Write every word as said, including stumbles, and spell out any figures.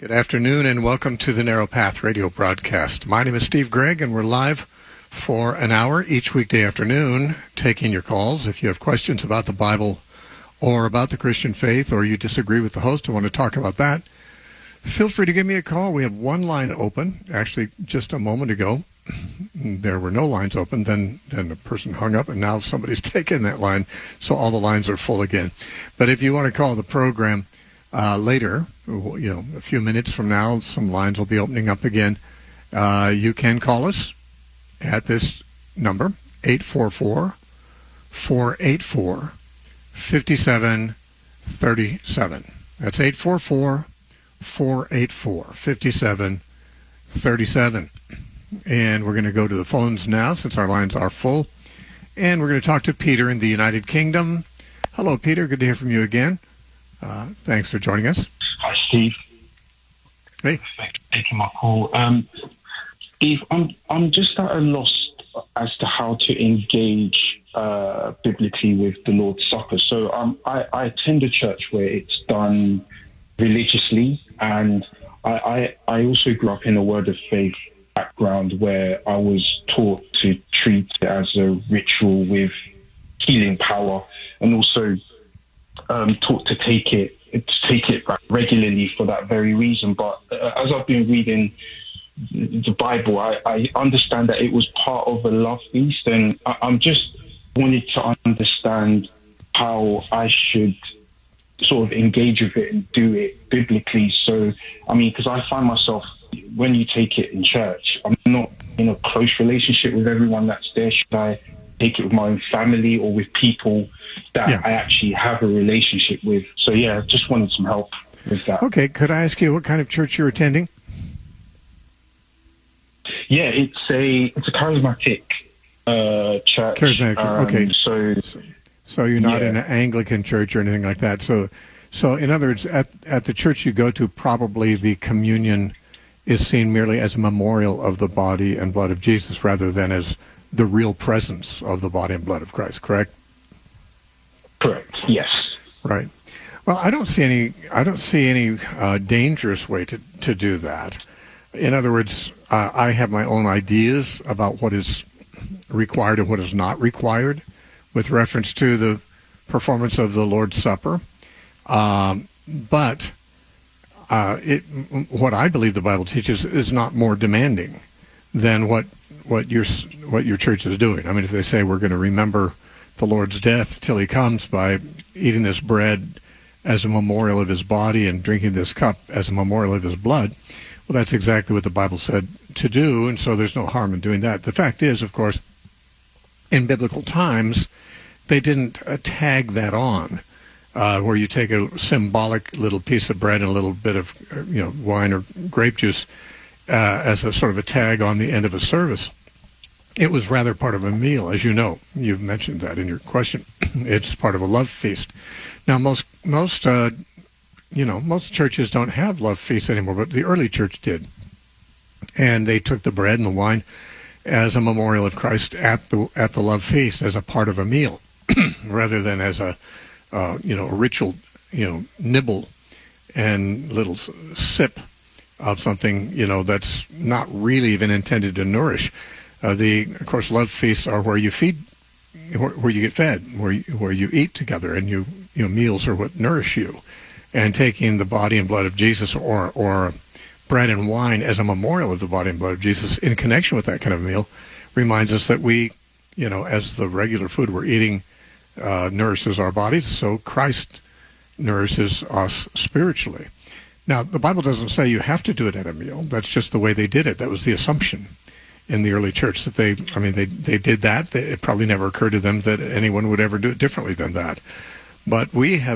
Good afternoon and welcome to the Narrow Path radio broadcast. My name is Steve Gregg and we're live for an hour each weekday afternoon taking your calls. If you have questions about the Bible or about the Christian faith or you disagree with the host and want to talk about that, feel free to give me a call. We have one line open. Actually, just a moment ago, there were no lines open. Then, then a person hung up and now somebody's taken that line, so all the lines are full again. But if you want to call the program Uh, later, you know, a few minutes from now, some lines will be opening up again. Uh, you can call us at this number, eight four four, four eight four, five seven three seven. That's eight four four, four eight four, five seven three seven. And we're going to go to the phones now since our lines are full. And we're going to talk to Peter in the United Kingdom. Hello, Peter. Good to hear from you again. Uh, thanks for joining us. Hi, Steve. Hey. Thanks for taking my call. Um, Steve, I'm I'm just at a loss as to how to engage uh, biblically with the Lord's Supper. So um, I, I attend a church where it's done religiously, and I, I, I also grew up in a Word of Faith background where I was taught to treat it as a ritual with healing power, and also Um, taught to take it to take it regularly for that very reason. But uh, as I've been reading the Bible, I, I understand that it was part of a love feast, and I, I'm just wanted to understand how I should sort of engage with it and do it biblically. So, I mean, because I find myself, when you take it in church, I'm not in a close relationship with everyone that's there. Should I take it with my own family or with people that yeah. I actually have a relationship with? So, yeah, just wanted some help with that. Okay, could I ask you what kind of church you're attending? Yeah, it's a it's a charismatic uh, church. Charismatic church, um, okay. So, so you're not yeah. in an Anglican church or anything like that. So, so in other words, at, at the church you go to, probably the communion is seen merely as a memorial of the body and blood of Jesus rather than as the real presence of the body and blood of Christ, correct? Correct. Yes. Right. Well, I don't see any. I don't see any uh, dangerous way to, to do that. In other words, uh, I have my own ideas about what is required and what is not required, with reference to the performance of the Lord's Supper. Um, but uh, it, what I believe the Bible teaches is not more demanding than what what your what your church is doing. I mean, if they say we're going to remember the Lord's death till he comes by eating this bread as a memorial of his body and drinking this cup as a memorial of his blood, well, that's exactly what the Bible said to do, and so there's no harm in doing that. The fact is, of course, in biblical times, they didn't uh, tag that on, uh, where you take a symbolic little piece of bread and a little bit of uh, you know wine or grape juice uh, as a sort of a tag on the end of a service. It was rather part of a meal, as you know. You've mentioned that in your question. It's part of a love feast. Now, most most uh, you know most churches don't have love feasts anymore, but the early church did, and they took the bread and the wine as a memorial of Christ at the at the love feast as a part of a meal, rather than as a uh, you know a ritual you know nibble and little sip of something you know that's not really even intended to nourish. Uh, the, of course, love feasts are where you feed, where, where you get fed, where you, where you eat together, and you, you know, meals are what nourish you. And taking the body and blood of Jesus, or or bread and wine as a memorial of the body and blood of Jesus in connection with that kind of meal, reminds us that we, you know, as the regular food we're eating uh, nourishes our bodies, so Christ nourishes us spiritually. Now, the Bible doesn't say you have to do it at a meal. That's just the way they did it. That was the assumption in the early church, that they, I mean, they, they did that. It probably never occurred to them that anyone would ever do it differently than that. But we have